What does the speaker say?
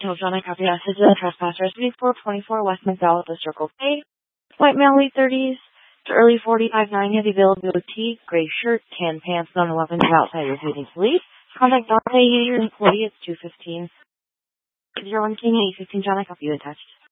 No, John, I copy that. This is a trespasser. SB 424 West McDowell, the Circle K. White male, late 30s to early 45, 9, heavy build, goatee, gray shirt, tan pants, non-weapons, outside evading police. Contact Dante, your employee, it's 215. 01 King 815, John, I copy you attached.